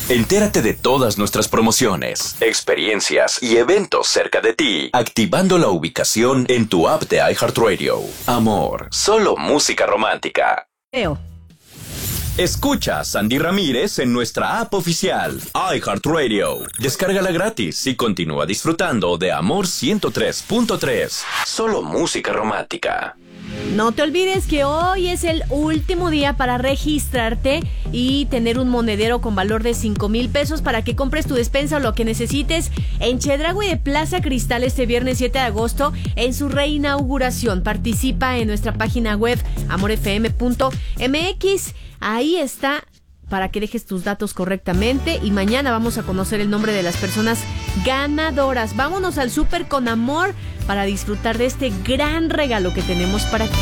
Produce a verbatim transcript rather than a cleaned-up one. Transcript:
Entérate de todas nuestras promociones, experiencias y eventos cerca de ti, activando la ubicación en tu app de iHeartRadio. Amor, solo música romántica. Leo. Escucha a Sandy Ramírez en nuestra app oficial, iHeartRadio. Descárgala gratis y continúa disfrutando de Amor ciento tres punto tres. Solo música romántica. No te olvides que hoy es el último día para registrarte y tener un monedero con valor de cinco mil pesos para que compres tu despensa o lo que necesites en Chedraui de Plaza Cristal este viernes siete de agosto en su reinauguración. Participa en nuestra página web amor f m punto m x. Ahí está para que dejes tus datos correctamente y mañana vamos a conocer el nombre de las personas ganadoras. Vámonos al súper con amor para disfrutar de este gran regalo que tenemos para ti.